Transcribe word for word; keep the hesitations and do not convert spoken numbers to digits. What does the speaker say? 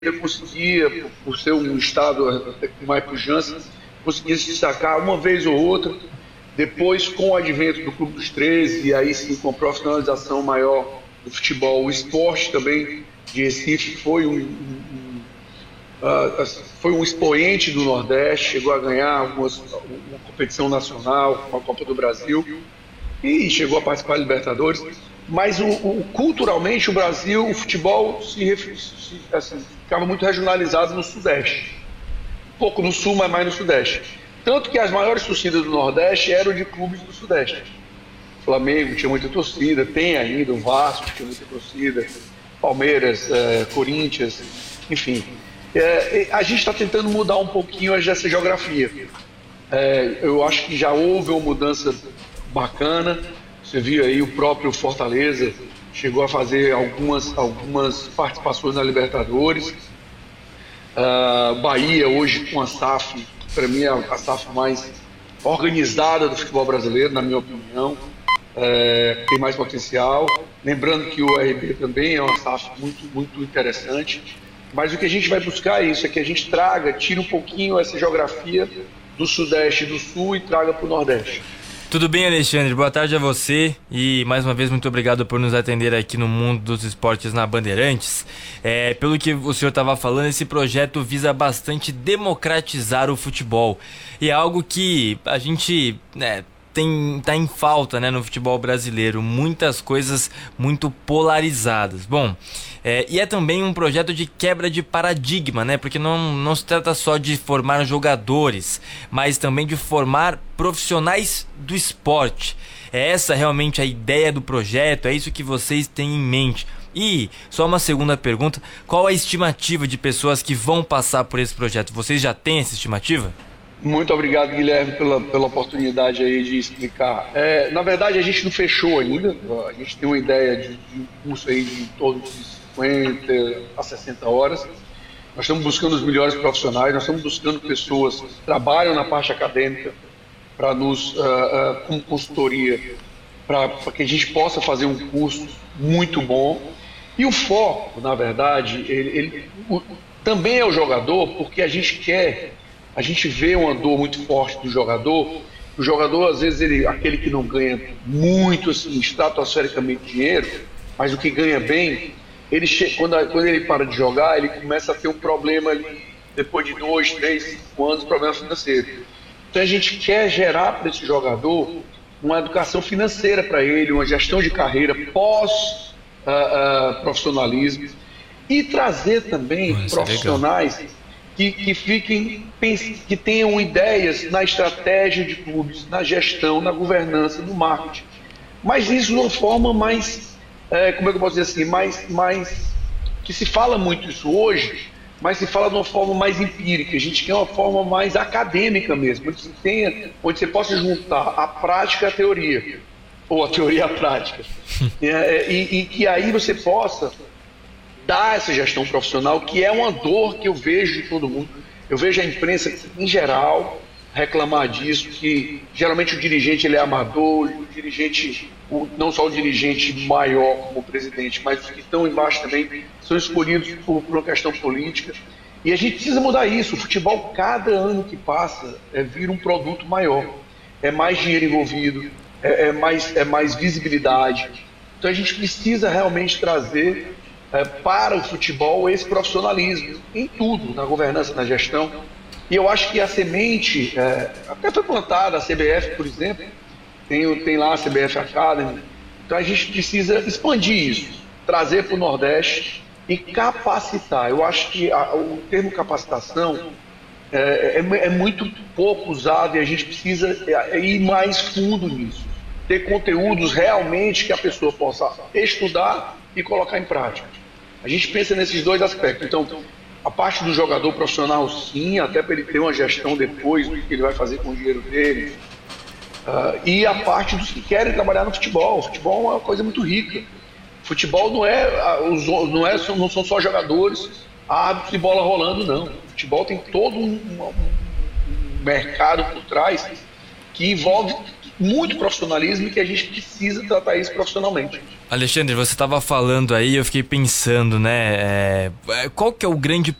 conseguia, por, por ser um estado com mais pujança, conseguia se destacar uma vez ou outra. Depois, com o advento do Clube dos treze, e aí sim com a profissionalização maior do futebol, o esporte também de Recife foi um, um, um, uh, foi um expoente do Nordeste, chegou a ganhar algumas, uma competição nacional com a Copa do Brasil e chegou a participar da Libertadores. Mas o, o, culturalmente o Brasil, o futebol se, se, assim, ficava muito regionalizado no Sudeste, um pouco no Sul, mas mais no Sudeste. Tanto que as maiores torcidas do Nordeste eram de clubes do Sudeste. O Flamengo tinha muita torcida, tem ainda, o Vasco tinha muita torcida, Palmeiras, é, Corinthians, enfim. É, a gente está tentando mudar um pouquinho essa geografia. É, eu acho que já houve uma mudança bacana. Você viu aí o próprio Fortaleza chegou a fazer algumas, algumas participações na Libertadores. Uh, Bahia hoje com a S A F, para mim é a S A F mais organizada do futebol brasileiro, na minha opinião, é, tem mais potencial. Lembrando que o R B também é uma S A F muito, muito interessante. Mas o que a gente vai buscar é isso, é que a gente traga, tire um pouquinho essa geografia do Sudeste e do Sul e traga para o Nordeste. Tudo bem, Alexandre? Boa tarde a você e mais uma vez muito obrigado por nos atender aqui no Mundo dos Esportes na Bandeirantes. É, pelo que o senhor estava falando, esse projeto visa bastante democratizar o futebol e é algo que a gente, né, tem, tá em falta, né, no futebol brasileiro, muitas coisas muito polarizadas. Bom, é, e é também um projeto de quebra de paradigma, né, porque não, não se trata só de formar jogadores, mas também de formar profissionais do esporte. É essa realmente a ideia do projeto? É isso que vocês têm em mente? E só uma segunda pergunta, qual a estimativa de pessoas que vão passar por esse projeto? Vocês já têm essa estimativa? Muito obrigado, Guilherme, pela, pela oportunidade aí de explicar. É, na verdade, a gente não fechou ainda. A gente tem uma ideia de, de um curso aí de em torno de cinquenta a sessenta horas. Nós estamos buscando os melhores profissionais, nós estamos buscando pessoas que trabalham na parte acadêmica para nos, uh, uh, como consultoria, para que a gente possa fazer um curso muito bom. E o foco, na verdade, ele, ele o, também é o jogador, porque a gente quer... A gente vê uma dor muito forte do jogador. O jogador, às vezes, ele, aquele que não ganha muito, assim, estratosfericamente dinheiro, mas o que ganha bem, ele che... quando, quando ele para de jogar, ele começa a ter um problema ali, depois de dois, três, cinco anos, problema financeiro. Então a gente quer gerar para esse jogador uma educação financeira para ele, uma gestão de carreira pós-profissionalismo uh, uh, e trazer também Nossa, profissionais... É Que, que fiquem, que tenham ideias na estratégia de clubes, na gestão, na governança, no marketing. Mas isso de uma forma mais, é, como é que eu posso dizer assim, mais, mais, que se fala muito isso hoje, mas se fala de uma forma mais empírica. A gente quer uma forma mais acadêmica mesmo, onde você, tenha, onde você possa juntar a prática e a teoria, ou a teoria à prática. é, e, e que aí você possa dar essa gestão profissional, que é uma dor que eu vejo de todo mundo. Eu vejo a imprensa, em geral, reclamar disso, que geralmente o dirigente ele é amador, o dirigente, o, não só o dirigente maior como o presidente, mas os que estão embaixo também são escolhidos por, por uma questão política. E a gente precisa mudar isso. O futebol, cada ano que passa, é, vira um produto maior. É mais dinheiro envolvido, é, é, mais, é mais visibilidade. Então a gente precisa realmente trazer É, para o futebol esse profissionalismo em tudo, na governança, na gestão. E eu acho que a semente é, até foi plantada, a C B F, por exemplo, tem, tem lá a C B F Academy. Então a gente precisa expandir isso, trazer para o Nordeste e capacitar. Eu acho que a, o termo capacitação é, é, é muito pouco usado e a gente precisa ir mais fundo nisso, ter conteúdos realmente que a pessoa possa estudar e colocar em prática. A gente pensa nesses dois aspectos. Então, a parte do jogador profissional, sim, até para ele ter uma gestão depois do que ele vai fazer com o dinheiro dele. Uh, e a parte dos que querem trabalhar no futebol. O futebol é uma coisa muito rica. Futebol não é, não é, não são só jogadores, árbitros e bola rolando, não. O futebol tem todo um, um mercado por trás que envolve muito profissionalismo e que a gente precisa tratar isso profissionalmente. Alexandre, você estava falando aí, eu fiquei pensando, né, é, qual que é o grande